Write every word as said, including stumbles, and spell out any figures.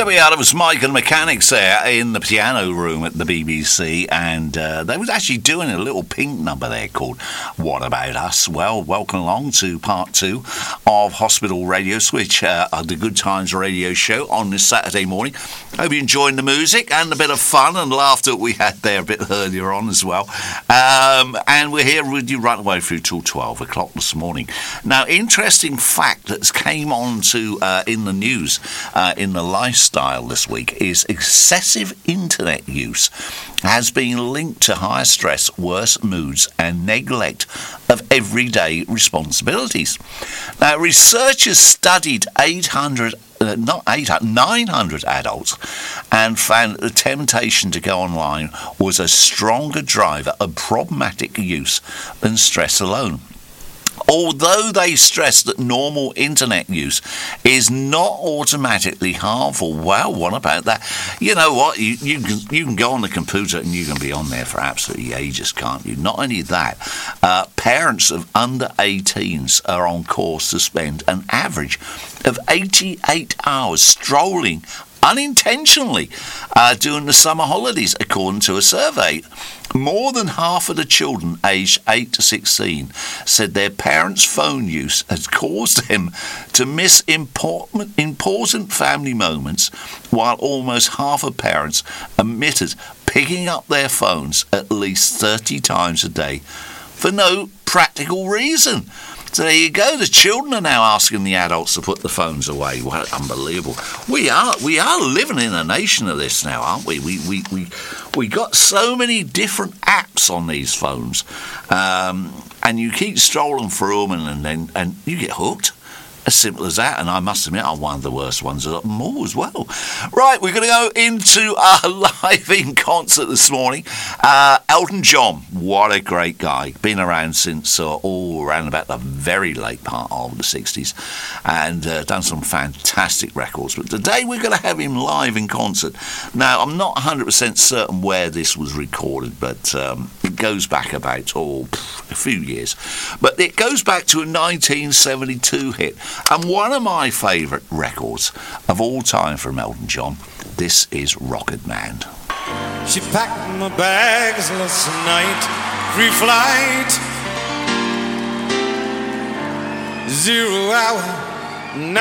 There we are. It was Mike and the Mechanics there in the piano room at the B B C, and uh, they was actually doing a little Pink number there called What About Us? Well, welcome along to part two of Hospital Radio Switch, uh, the Good Times radio show on this Saturday morning. Hope you're enjoying the music and a bit of fun and laughter we had there a bit earlier on as well. Um, and we're here with you right away through till twelve o'clock this morning. Now, interesting fact that came on to uh, in the news uh, in the lifestyle this week is excessive internet use has been linked to higher stress, worse moods and neglect of everyday responsibilities. Now, researchers studied eight hundred Uh, not eight hundred, nine hundred adults and found that the temptation to go online was a stronger driver of problematic use than stress alone. Although they stress that normal internet use is not automatically harmful, well, what about that? You know what? You, you, can, you can go on the computer and you can be on there for absolutely ages, can't you? Not only that, uh, parents of under eighteens are on course to spend an average of eighty-eight hours strolling unintentionally uh, during the summer holidays, according to a survey. More than half of the children aged eight to sixteen said their parents' phone use has caused them to miss important, important family moments, while almost half of parents admitted picking up their phones at least thirty times a day for no practical reason. So there you go. The children are now asking the adults to put the phones away. Well, unbelievable. We are we are living in a nation of this now, aren't we? We we we we got so many different apps on these phones, um, and you keep strolling through them, and, and then and you get hooked. As simple as that, and I must admit I'm one of the worst ones of them all as well. Right, we're going to go into our live in concert this morning. Uh, Elton John, what a great guy. Been around since uh, all around about the very late part of the sixties and uh, done some fantastic records. But today we're going to have him live in concert. Now, I'm not one hundred percent certain where this was recorded, but um, it goes back about oh, a few years. But it goes back to a nineteen seventy-two hit. And one of my favourite records of all time from Elton John, this is Rocket Man. She packed my bags last night, pre-flight, zero hour,